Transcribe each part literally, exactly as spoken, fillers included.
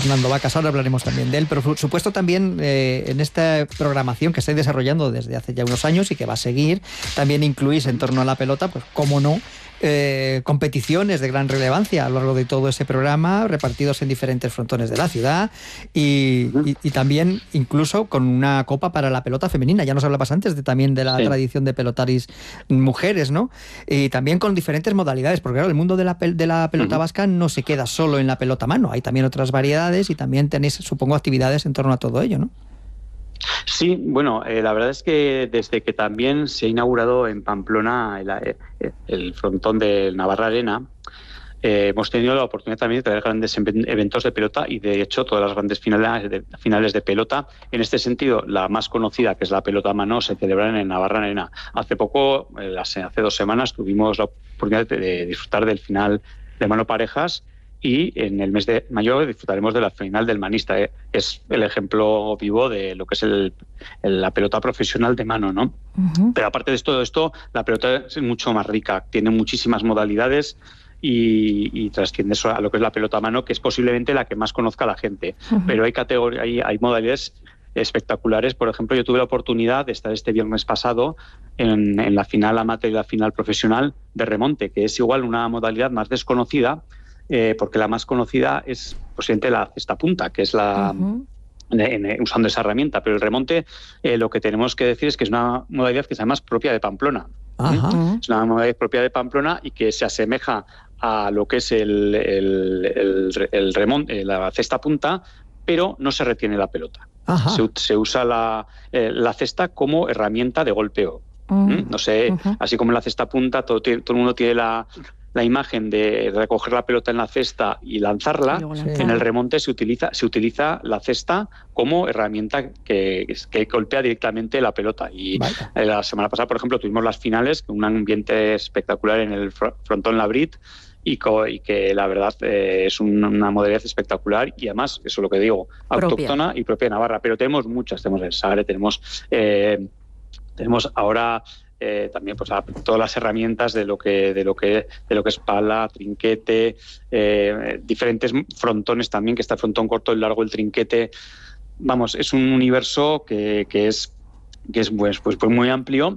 Fernando Vacas, ahora hablaremos también de él, pero por supuesto también eh, en esta programación que estáis desarrollando desde hace ya unos años y que va a seguir, también incluís en torno a la pelota, pues cómo no, eh, competiciones de gran relevancia a lo largo de todo ese programa, repartidos en diferentes frontones de la ciudad y, y, y también incluso con una copa para la pelota femenina. Ya nos hablabas antes de, también de la sí. tradición de pelotaris mujeres, ¿no? Y también con diferentes modalidades, porque claro, el mundo de la, pel- de la pelota uh-huh. vasca no se queda solo en la pelota a mano, hay también otras variedades y también tenéis, supongo, actividades en torno a todo ello, ¿no? Sí, bueno, eh, la verdad es que desde que también se ha inaugurado en Pamplona el, el frontón de Navarra Arena, eh, hemos tenido la oportunidad también de traer grandes eventos de pelota y, de hecho, todas las grandes finales de, finales de pelota. En este sentido, la más conocida, que es la pelota a mano, se celebra en Navarra Arena. Hace poco, eh, hace dos semanas, tuvimos la oportunidad de, de disfrutar del final de mano parejas. Y en el mes de mayo disfrutaremos de la final del Manista. ¿eh? Es el ejemplo vivo de lo que es el, el, la pelota profesional de mano, ¿no? Uh-huh. Pero aparte de todo esto, la pelota es mucho más rica, tiene muchísimas modalidades y, y trasciende a lo que es la pelota a mano, que es posiblemente la que más conozca la gente. Uh-huh. Pero hay categorías, hay, hay modalidades espectaculares. Por ejemplo, yo tuve la oportunidad de estar este viernes pasado en, en la final amateur y la final profesional de remonte, que es igual una modalidad más desconocida, Eh, porque la más conocida es posiblemente la cesta punta, que es la uh-huh. en, en, usando esa herramienta, pero el remonte eh, lo que tenemos que decir es que es una modalidad que es además propia de Pamplona. Uh-huh. Es una modalidad propia de Pamplona y que se asemeja a lo que es el, el, el, el remonte, la cesta punta, pero no se retiene la pelota. Se, se usa la, eh, la cesta como herramienta de golpeo. Uh-huh. No sé, uh-huh. así como en la cesta punta todo, todo el mundo tiene la la imagen de recoger la pelota en la cesta y lanzarla, sí. en el remonte se utiliza se utiliza la cesta como herramienta que, que golpea directamente la pelota. Y Vaya. la semana pasada, por ejemplo, tuvimos las finales, un ambiente espectacular en el frontón Labrit, y, co- y que la verdad eh, es un, una modalidad espectacular y además, eso es lo que digo, autóctona propia. y propia de Navarra. Pero tenemos muchas, tenemos el Sagre, tenemos, eh, tenemos ahora... Eh, también pues a, todas las herramientas de lo que de lo que de lo que es pala, trinquete, eh, diferentes frontones también, que está el frontón corto, el largo, el trinquete. Vamos, es un universo que, que es que es pues, pues, pues muy amplio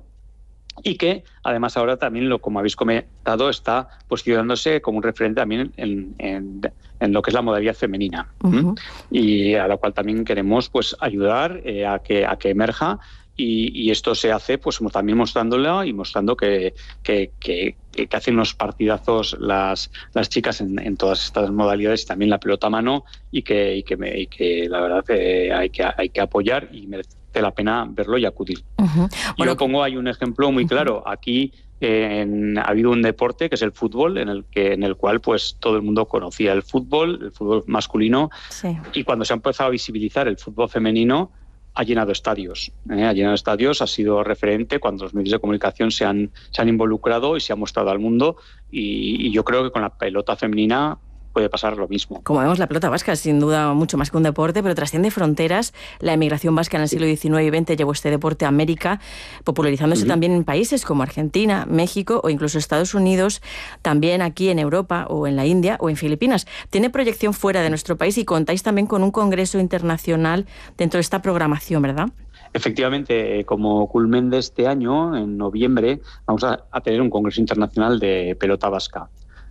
y que además ahora también, lo como habéis comentado, está posicionándose como un referente también en, en, en lo que es la modalidad femenina. Uh-huh. ¿Mm? Y a la cual también queremos pues ayudar eh, a que a que emerja. Y, y esto se hace pues también mostrándolo y mostrando que, que, que, que hacen unos partidazos las, las chicas en, en todas estas modalidades y también la pelota a mano y que, y que, me, y que la verdad eh, hay, que, hay que apoyar y merece la pena verlo y acudir. Uh-huh. Bueno, yo pongo ahí un ejemplo muy claro. Aquí eh, en, ha habido un deporte que es el fútbol, en el, que, en el cual pues todo el mundo conocía el fútbol, el fútbol masculino, sí. y cuando se ha empezado a visibilizar el fútbol femenino, ha llenado estadios, ¿eh? ha llenado estadios, ha sido referente cuando los medios de comunicación se han, se han involucrado y se ha mostrado al mundo y, y yo creo que con la pelota femenina puede pasar lo mismo. Como vemos, la pelota vasca es sin duda mucho más que un deporte, pero trasciende fronteras. La emigración vasca en el siglo diecinueve y veinte llevó este deporte a América, popularizándose uh-huh. también en países como Argentina, México o incluso Estados Unidos, también aquí en Europa o en la India o en Filipinas. Tiene proyección fuera de nuestro país y contáis también con un congreso internacional dentro de esta programación, ¿verdad? Efectivamente, como culmen de este año, en noviembre, vamos a, a tener un congreso internacional de pelota vasca.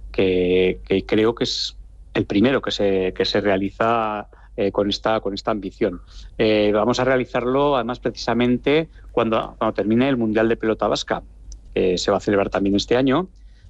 Que, que creo que es el primero que se, que se realiza eh, con, esta, con esta ambición. Eh, vamos a realizarlo, además, precisamente cuando, cuando termine el Mundial de Pelota Vasca, que se va a celebrar también este año,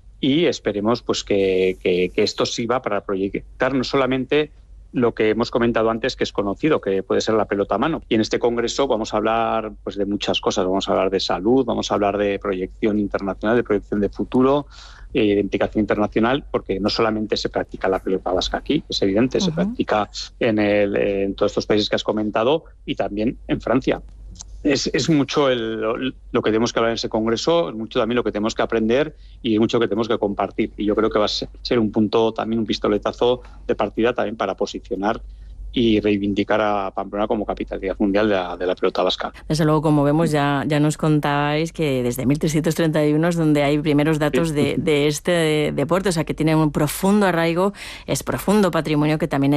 y esperemos pues, que, que, que esto sirva para proyectar no solamente lo que hemos comentado antes, que es conocido, que puede ser la pelota a mano. Y en este congreso vamos a hablar pues, de muchas cosas. Vamos a hablar de salud, vamos a hablar de proyección internacional, de proyección de futuro, eh, de implicación internacional, porque no solamente se practica la pelota vasca aquí, es evidente, uh-huh. se practica en, el, en todos estos países que has comentado y también en Francia. Es, es mucho el, lo que tenemos que hablar en ese congreso, es mucho también lo que tenemos que aprender y mucho que tenemos que compartir. Y yo creo que va a ser un punto, también un pistoletazo de partida también para posicionar y reivindicar a Pamplona como capitalidad mundial de la, de la pelota vasca. Desde luego, como vemos, ya, ya nos contabais que desde mil trescientos treinta y uno es donde hay primeros datos sí. de, de este deporte, o sea que tiene un profundo arraigo, es profundo patrimonio que también